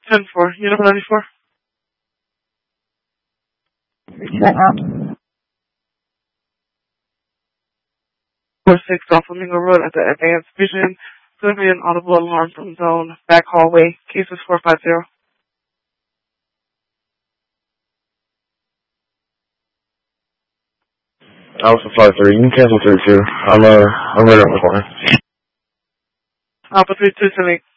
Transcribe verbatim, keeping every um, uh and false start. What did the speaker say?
ten four, Unit ninety-four. Set now. four six off Flamingo Road at the Advanced Vision. It's going to be an audible alarm from zone back hallway. Case is four five zero. Alpha five three, you can cancel three two. I'm, uh, I'm right around the corner. Alpha three two seven eight.